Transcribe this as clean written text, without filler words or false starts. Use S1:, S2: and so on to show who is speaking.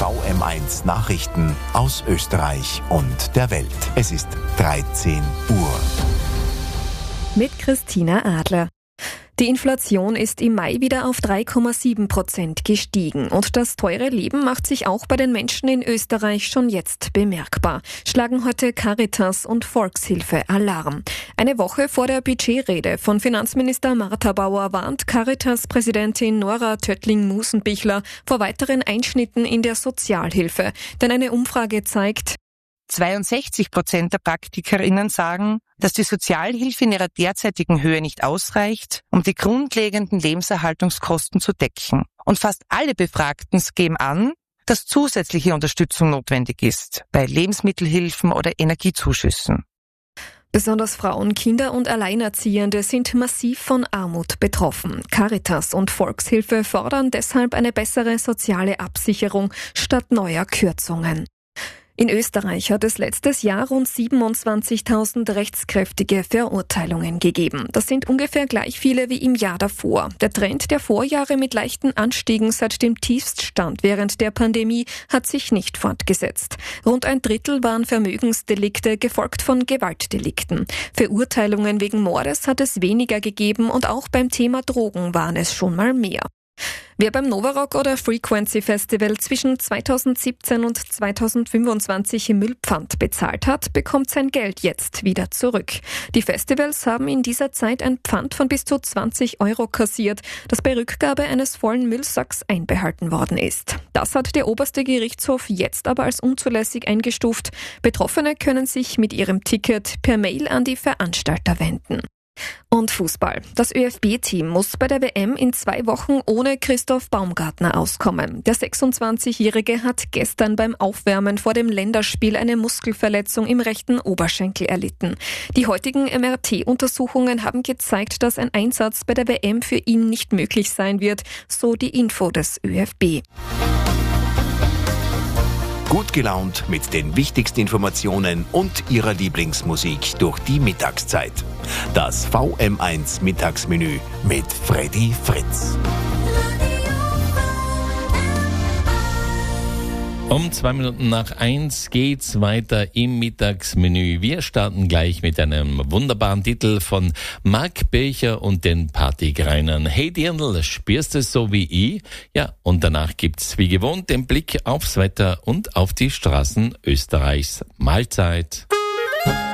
S1: VM1 Nachrichten aus Österreich und der Welt. Es ist 13 Uhr.
S2: Mit Christina Adler. Die Inflation ist im Mai wieder auf 3,7% gestiegen und das teure Leben macht sich auch bei den Menschen in Österreich schon jetzt bemerkbar, schlagen heute Caritas und Volkshilfe Alarm. Eine Woche vor der Budgetrede von Finanzminister Martha Bauer warnt Caritas-Präsidentin Nora Töttling-Musenbichler vor weiteren Einschnitten in der Sozialhilfe, denn eine Umfrage zeigt,
S3: 62% der Praktikerinnen sagen, dass die Sozialhilfe in ihrer derzeitigen Höhe nicht ausreicht, um die grundlegenden Lebenserhaltungskosten zu decken. Und fast alle Befragten geben an, dass zusätzliche Unterstützung notwendig ist, bei Lebensmittelhilfen oder Energiezuschüssen.
S2: Besonders Frauen, Kinder und Alleinerziehende sind massiv von Armut betroffen. Caritas und Volkshilfe fordern deshalb eine bessere soziale Absicherung statt neuer Kürzungen. In Österreich hat es letztes Jahr rund 27.000 rechtskräftige Verurteilungen gegeben. Das sind ungefähr gleich viele wie im Jahr davor. Der Trend der Vorjahre mit leichten Anstiegen seit dem Tiefststand während der Pandemie hat sich nicht fortgesetzt. Rund ein Drittel waren Vermögensdelikte, gefolgt von Gewaltdelikten. Verurteilungen wegen Mordes hat es weniger gegeben und auch beim Thema Drogen waren es schon mal mehr. Wer beim Novarock oder Frequency Festival zwischen 2017 und 2025 im Müllpfand bezahlt hat, bekommt sein Geld jetzt wieder zurück. Die Festivals haben in dieser Zeit ein Pfand von bis zu 20 € kassiert, das bei Rückgabe eines vollen Müllsacks einbehalten worden ist. Das hat der oberste Gerichtshof jetzt aber als unzulässig eingestuft. Betroffene können sich mit ihrem Ticket per Mail an die Veranstalter wenden. Und Fußball. Das ÖFB-Team muss bei der WM in 2 Wochen ohne Christoph Baumgartner auskommen. Der 26-Jährige hat gestern beim Aufwärmen vor dem Länderspiel eine Muskelverletzung im rechten Oberschenkel erlitten. Die heutigen MRT-Untersuchungen haben gezeigt, dass ein Einsatz bei der WM für ihn nicht möglich sein wird, so die Info des ÖFB.
S1: Gut gelaunt mit den wichtigsten Informationen und Ihrer Lieblingsmusik durch die Mittagszeit. Das VM1 Mittagsmenü mit Freddy Fritz.
S4: Um 1:02 geht's weiter im Mittagsmenü. Wir starten gleich mit einem wunderbaren Titel von Marc Bircher und den Partygreinern. Hey Dirndl, spürst es so wie ich? Ja, und danach gibt's wie gewohnt den Blick aufs Wetter und auf die Straßen Österreichs. Mahlzeit.